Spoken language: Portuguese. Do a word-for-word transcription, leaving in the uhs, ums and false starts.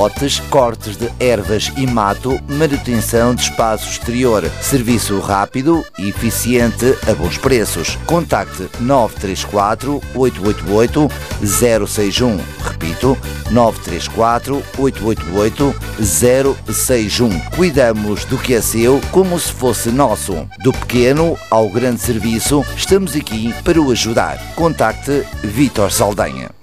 lotes, cortes de ervas e mato, manutenção de espaço exterior. Serviço rápido e eficiente a bons preços. Contacte nove três quatro, oito oito oito, zero seis um. Repito, nove três quatro, oito oito oito, zero seis um. Cuidamos do que é seu como se fosse nosso. Do pequeno ao grande serviço, estamos aqui para o ajudar. Contacte Vítor Saldanha.